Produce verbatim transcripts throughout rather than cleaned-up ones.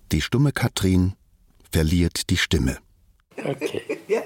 Die stumme Katrin verliert die Stimme. Okay. Ja.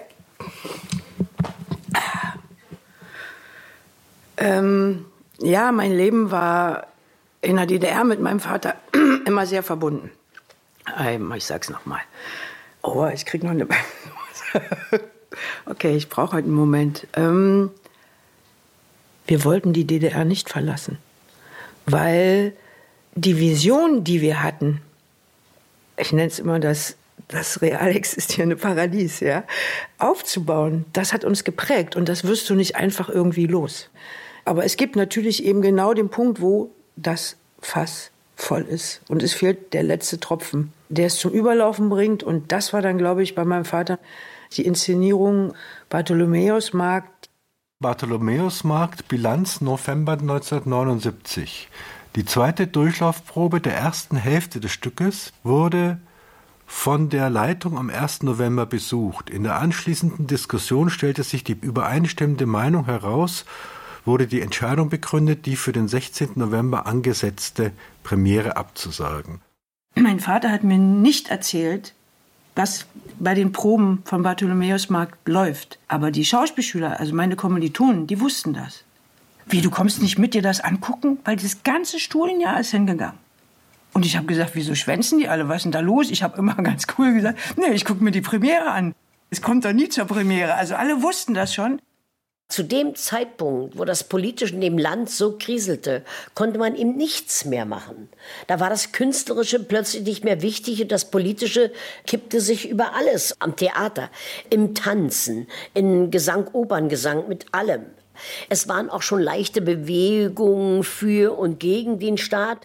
Ähm, ja, mein Leben war in der D D R mit meinem Vater immer sehr verbunden. Ich sag's nochmal. Oh, ich krieg noch eine... Okay, ich brauche heute einen Moment. Ähm, wir wollten die D D R nicht verlassen, weil die Vision, die wir hatten, ich nenne es immer das, das real existierende Paradies, ja, aufzubauen, das hat uns geprägt und das wirst du nicht einfach irgendwie los. Aber es gibt natürlich eben genau den Punkt, wo das Fass voll ist und es fehlt der letzte Tropfen, der es zum Überlaufen bringt. Und das war dann, glaube ich, bei meinem Vater die Inszenierung Bartholomäusmarkt. Bartholomäusmarkt, Bilanz November neunzehnhundertneunundsiebzig. Die zweite Durchlaufprobe der ersten Hälfte des Stückes wurde von der Leitung am ersten November besucht. In der anschließenden Diskussion stellte sich die übereinstimmende Meinung heraus, wurde die Entscheidung begründet, die für den sechzehnten November angesetzte Premiere abzusagen. Mein Vater hat mir nicht erzählt, was bei den Proben von Bartholomäusmarkt läuft. Aber die Schauspielschüler, also meine Kommilitonen, die wussten das. Wie, du kommst nicht mit dir das angucken? Weil das ganze Studienjahr ist hingegangen. Und ich habe gesagt, wieso schwänzen die alle? Was ist denn da los? Ich habe immer ganz cool gesagt, nee, ich gucke mir die Premiere an. Es kommt doch nie zur Premiere. Also alle wussten das schon. Zu dem Zeitpunkt, wo das Politische in dem Land so kriselte, konnte man ihm nichts mehr machen. Da war das Künstlerische plötzlich nicht mehr wichtig und das Politische kippte sich über alles. Am Theater, im Tanzen, in Gesang, Operngesang, mit allem. Es waren auch schon leichte Bewegungen für und gegen den Staat.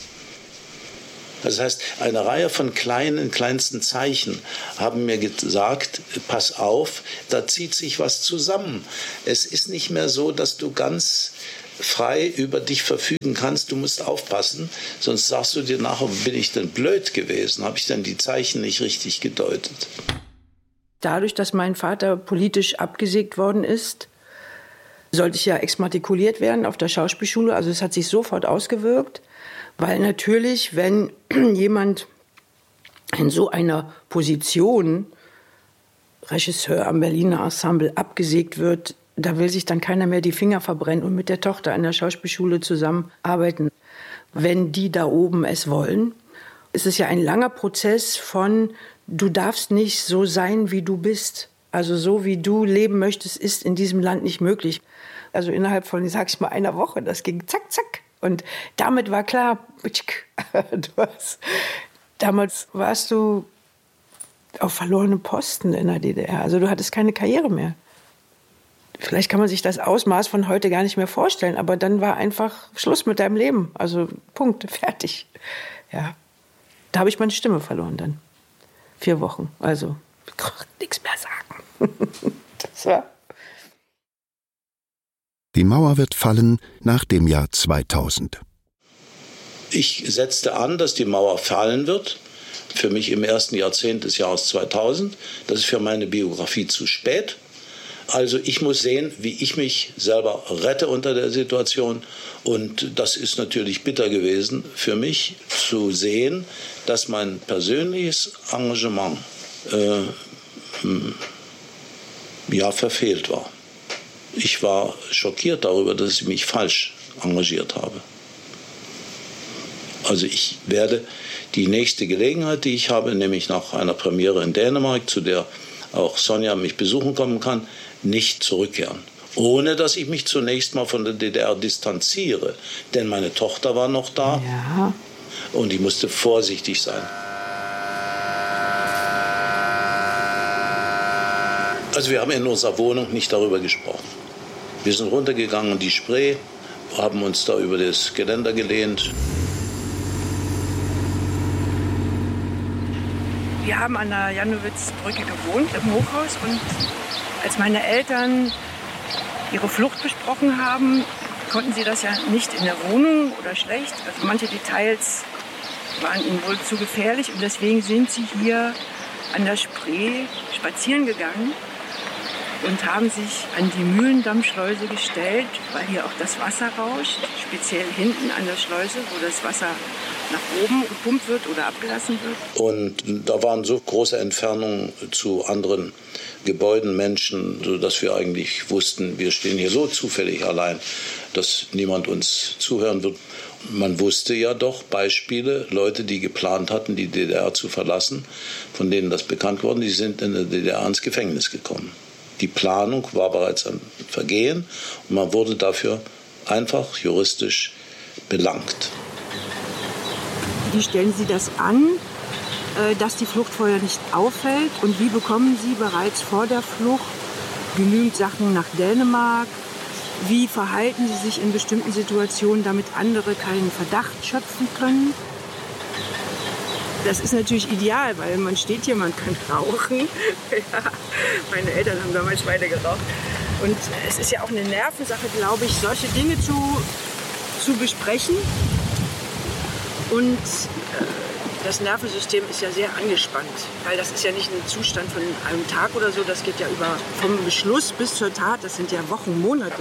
Das heißt, eine Reihe von kleinen, kleinsten Zeichen haben mir gesagt, pass auf, da zieht sich was zusammen. Es ist nicht mehr so, dass du ganz frei über dich verfügen kannst, du musst aufpassen, sonst sagst du dir nachher, bin ich denn blöd gewesen, habe ich denn die Zeichen nicht richtig gedeutet? Dadurch, dass mein Vater politisch abgesägt worden ist, sollte ich ja exmatrikuliert werden auf der Schauspielschule, also es hat sich sofort ausgewirkt. Weil natürlich, wenn jemand in so einer Position, Regisseur am Berliner Ensemble, abgesägt wird, da will sich dann keiner mehr die Finger verbrennen und mit der Tochter an der Schauspielschule zusammenarbeiten. Wenn die da oben es wollen, ist es ja ein langer Prozess von, du darfst nicht so sein, wie du bist. Also so, wie du leben möchtest, ist in diesem Land nicht möglich. Also innerhalb von, sag ich mal, einer Woche, das ging zack, zack. Und damit war klar, du hast, damals warst du auf verlorenem Posten in der D D R. Also du hattest keine Karriere mehr. Vielleicht kann man sich das Ausmaß von heute gar nicht mehr vorstellen, aber dann war einfach Schluss mit deinem Leben. Also Punkt, fertig. Ja, da habe ich meine Stimme verloren dann. Vier Wochen, also ich konnte nichts mehr sagen. Das war... Die Mauer wird fallen nach dem Jahr zweitausend. Ich setzte an, dass die Mauer fallen wird. Für mich im ersten Jahrzehnt des Jahres zweitausend. Das ist für meine Biografie zu spät. Also ich muss sehen, wie ich mich selber rette unter der Situation. Und das ist natürlich bitter gewesen für mich, zu sehen, dass mein persönliches Engagement äh, ja, verfehlt war. Ich war schockiert darüber, dass ich mich falsch engagiert habe. Also ich werde die nächste Gelegenheit, die ich habe, nämlich nach einer Premiere in Dänemark, zu der auch Sonja mich besuchen kommen kann, nicht zurückkehren. Ohne dass ich mich zunächst mal von der D D R distanziere. Denn meine Tochter war noch da. Ja. Und ich musste vorsichtig sein. Also wir haben in unserer Wohnung nicht darüber gesprochen. Wir sind runtergegangen in die Spree, haben uns da über das Geländer gelehnt. Wir haben an der Jannowitzbrücke gewohnt, im Hochhaus. Und als meine Eltern ihre Flucht besprochen haben, konnten sie das ja nicht in der Wohnung oder schlecht. Also manche Details waren ihnen wohl zu gefährlich. Und deswegen sind sie hier an der Spree spazieren gegangen und haben sich an die Mühlendammschleuse gestellt, weil hier auch das Wasser rauscht, speziell hinten an der Schleuse, wo das Wasser nach oben gepumpt wird oder abgelassen wird. Und da waren so große Entfernungen zu anderen Gebäuden, Menschen, sodass wir eigentlich wussten, wir stehen hier so zufällig allein, dass niemand uns zuhören wird. Man wusste ja doch Beispiele, Leute, die geplant hatten, die D D R zu verlassen, von denen das bekannt wurde, die sind in der D D R ins Gefängnis gekommen. Die Planung war bereits ein Vergehen und man wurde dafür einfach juristisch belangt. Wie stellen Sie das an, dass die Flucht vorher nicht auffällt? Und wie bekommen Sie bereits vor der Flucht genügend Sachen nach Dänemark? Wie verhalten Sie sich in bestimmten Situationen, damit andere keinen Verdacht schöpfen können? Das ist natürlich ideal, weil man steht hier, man kann rauchen. Ja, meine Eltern haben damals beide geraucht. Und es ist ja auch eine Nervensache, glaube ich, solche Dinge zu, zu besprechen. Und äh, das Nervensystem ist ja sehr angespannt, weil das ist ja nicht ein Zustand von einem Tag oder so, das geht ja über vom Beschluss bis zur Tat, das sind ja Wochen, Monate.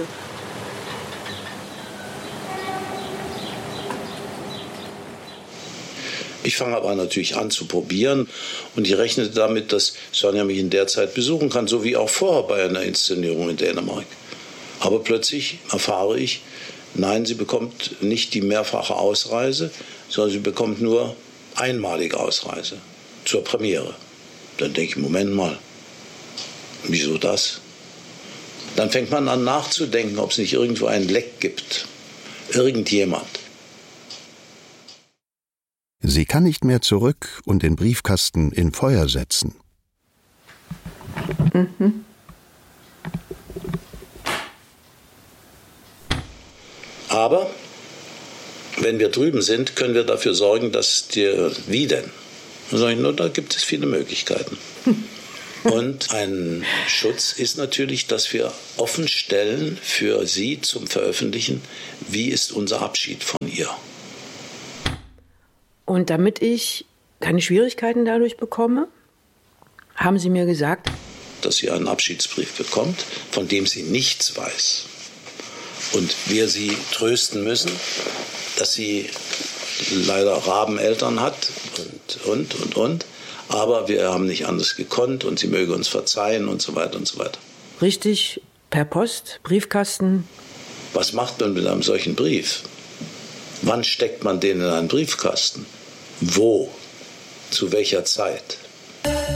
Ich fange aber natürlich an zu probieren und ich rechnete damit, dass Sonja mich in der Zeit besuchen kann, so wie auch vorher bei einer Inszenierung in Dänemark. Aber plötzlich erfahre ich, nein, sie bekommt nicht die mehrfache Ausreise, sondern sie bekommt nur einmalige Ausreise zur Premiere. Dann denke ich, Moment mal, wieso das? Dann fängt man an nachzudenken, ob es nicht irgendwo einen Leck gibt. Irgendjemand. Sie kann nicht mehr zurück und den Briefkasten in Feuer setzen. Mhm. Aber wenn wir drüben sind, können wir dafür sorgen, dass dir, wie denn? Dann sage ich, nur, da gibt es viele Möglichkeiten. Und ein Schutz ist natürlich, dass wir offen stellen für Sie zum Veröffentlichen, wie ist unser Abschied von ihr. Und damit ich keine Schwierigkeiten dadurch bekomme, haben Sie mir gesagt, dass sie einen Abschiedsbrief bekommt, von dem sie nichts weiß. Und wir sie trösten müssen, dass sie leider Rabeneltern hat und, und, und, und. Aber wir haben nicht anders gekonnt und sie möge uns verzeihen und so weiter und so weiter. Richtig, per Post, Briefkasten. Was macht man mit einem solchen Brief? Wann steckt man den in einen Briefkasten? Wo? Zu welcher Zeit?